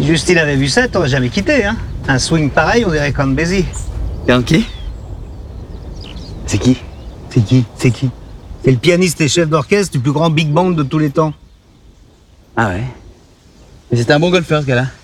Si Justine avait vu ça, t'aurais jamais quitté, hein. Un swing pareil, on dirait Count Basie. Yankee? C'est qui? C'est qui? C'est qui? C'est le pianiste et chef d'orchestre du plus grand big band de tous les temps. Ah ouais. Mais c'est un bon golfeur, ce gars-là.